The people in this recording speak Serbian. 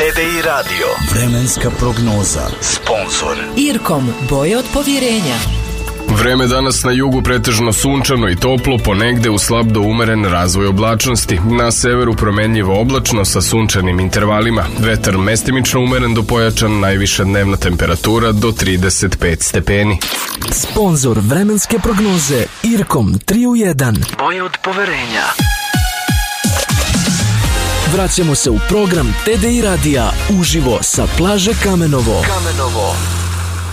TDI Radio. Vremenska prognoza. Sponzor Irkom, boje od povjerenja. Vreme danas na jugu pretežno sunčano i toplo, ponegde u slab do umeren razvoj oblačnosti. Na severu promenljivo oblačno sa sunčanim intervalima. Vetar mestimično umeren do pojačan, najviša dnevna temperatura do 35 stepeni. Sponzor vremenske prognoze Irkom 3 u 1. boje od poverenja. Vraćamo se u program TDI Radija uživo sa plaže Kamenovo.